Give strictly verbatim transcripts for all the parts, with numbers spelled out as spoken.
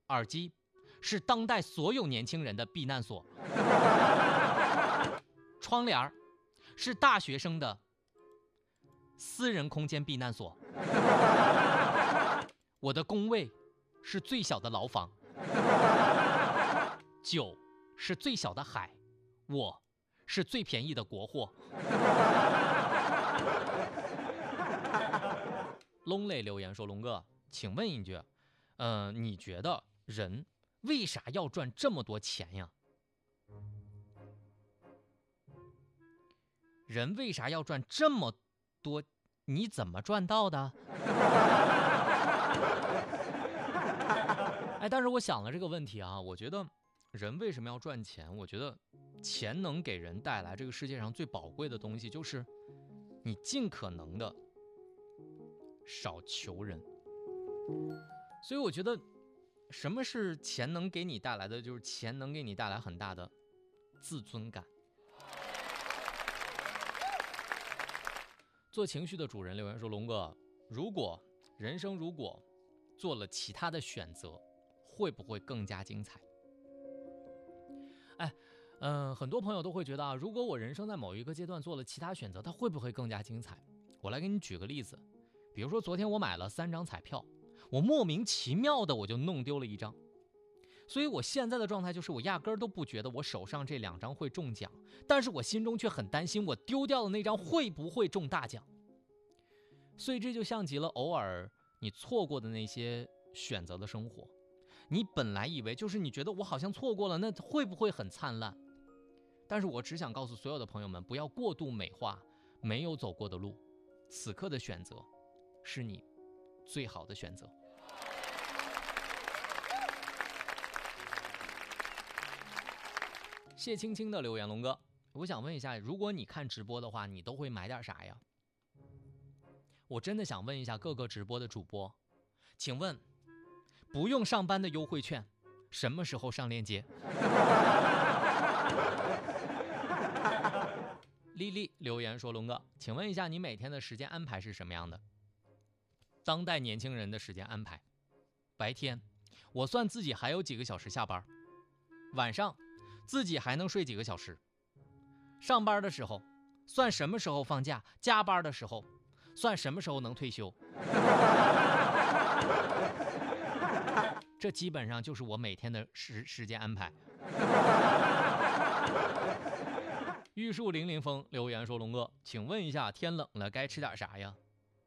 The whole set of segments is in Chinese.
耳机是当代所有年轻人的避难所，窗帘是大学生的私人空间避难所，我的工位是最小的牢房，酒是最小的海，我是最便宜的国货。龙磊留言说，龙哥，请问一句，呃，你觉得人为啥要赚这么多钱呀？人为啥要赚这么多？你怎么赚到的？哎，但是我想了这个问题啊，我觉得人为什么要赚钱？我觉得钱能给人带来这个世界上最宝贵的东西，就是你尽可能的少求人。所以我觉得什么是钱能给你带来的，就是钱能给你带来很大的自尊感。做情绪的主人留言说，龙哥，如果人生如果做了其他的选择，会不会更加精彩？哎，嗯、呃，很多朋友都会觉得啊，如果我人生在某一个阶段做了其他选择，它会不会更加精彩？我来给你举个例子，比如说昨天我买了三张彩票，我莫名其妙的我就弄丢了一张，所以我现在的状态就是我压根儿都不觉得我手上这两张会中奖，但是我心中却很担心我丢掉的那张会不会中大奖。所以这就像极了偶尔你错过的那些选择的生活，你本来以为就是你觉得我好像错过了，那会不会很灿烂？但是我只想告诉所有的朋友们，不要过度美化没有走过的路，此刻的选择是你最好的选择。谢青青的留言，龙哥，我想问一下，如果你看直播的话，你都会买点啥呀？我真的想问一下各个直播的主播，请问不用上班的优惠券什么时候上链接？丽丽留言说，龙哥，请问一下你每天的时间安排是什么样的？当代年轻人的时间安排，白天我算自己还有几个小时下班，晚上自己还能睡几个小时，上班的时候算什么时候放假，加班的时候算什么时候能退休。这基本上就是我每天的时时间安排。玉树临临风留言说，龙哥，请问一下，天冷了该吃点啥呀？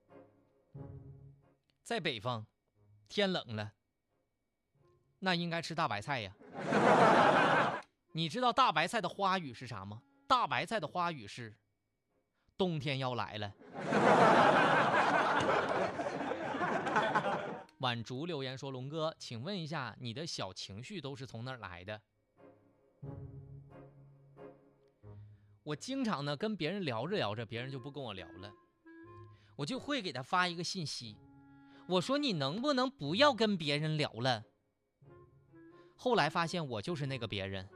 在北方天冷了，那应该吃大白菜呀。你知道大白菜的花语是啥吗？大白菜的花语是冬天要来了。晚竹留言说，龙哥，请问一下，你的小情绪都是从哪儿来的？我经常呢跟别人聊着聊着，别人就不跟我聊了，我就会给他发一个信息，我说你能不能不要跟别人聊了？后来发现我就是那个别人。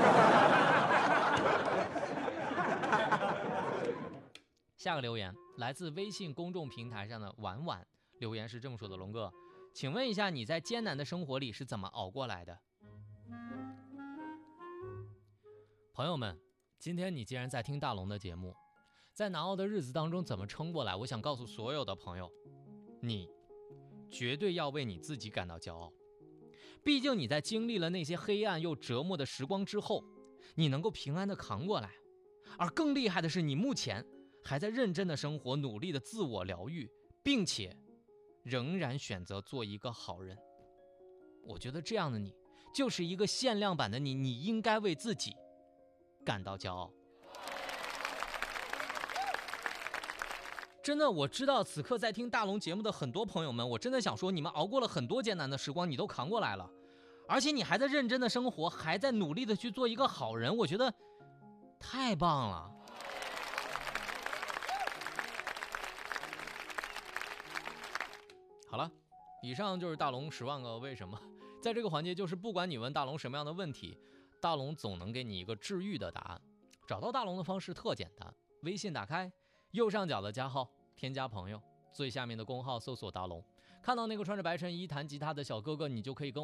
下个留言来自微信公众平台上的婉婉，留言是这么说的，龙哥，请问一下你在艰难的生活里是怎么熬过来的？朋友们，今天你既然在听大龙的节目，在难熬的日子当中怎么撑过来，我想告诉所有的朋友，你绝对要为你自己感到骄傲。毕竟你在经历了那些黑暗又折磨的时光之后，你能够平安的扛过来，而更厉害的是你目前还在认真的生活，努力的自我疗愈，并且仍然选择做一个好人。我觉得这样的你就是一个限量版的你，你应该为自己感到骄傲。真的，我知道此刻在听大龙节目的很多朋友们，我真的想说，你们熬过了很多艰难的时光，你都扛过来了，而且你还在认真的生活，还在努力的去做一个好人，我觉得太棒了。好了，以上就是大龙十万个为什么。在这个环节，就是不管你问大龙什么样的问题，大龙总能给你一个治愈的答案。找到大龙的方式特简单，微信打开右上角的加号，添加朋友，最下面的公号搜索大龙，看到那个穿着白衬衣弹吉他的小哥哥，你就可以跟我